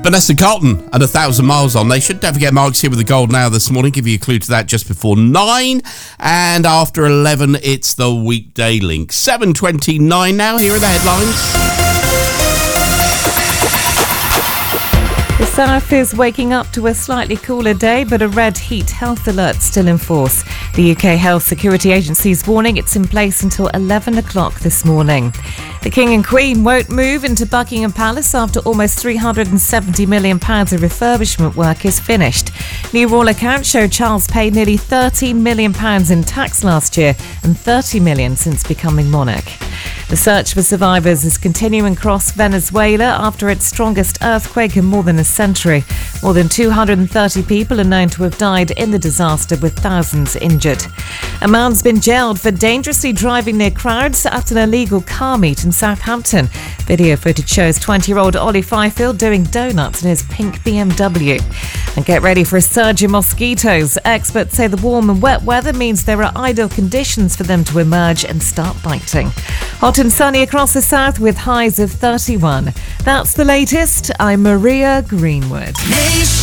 Vanessa Carlton and 1,000 Miles on Nation. Don't forget, Mark's here with the Golden Hour this morning. Give you a clue to that just before 9. And after 11, it's the Weekday Link. 7:29 now. Here are the headlines. The south is waking up to a slightly cooler day, but a red heat health alert still in force. The UK Health Security Agency's warning it's in place until 11 o'clock this morning. The King and Queen won't move into Buckingham Palace after almost £370 million of refurbishment work is finished. New Royal accounts show Charles paid nearly £13 million in tax last year and £30 million since becoming monarch. The search for survivors is continuing across Venezuela after its strongest earthquake in more than a century. More than 230 people are known to have died in the disaster, with thousands injured. A man's been jailed for dangerously driving near crowds at an illegal car meet in Southampton. Video footage shows 20-year-old Ollie Fifield doing donuts in his pink BMW. And get ready for a surge in mosquitoes. Experts say the warm and wet weather means there are ideal conditions for them to emerge and start biting. Hot and sunny across the south with highs of 31. That's the latest. I'm Maria Greenwood.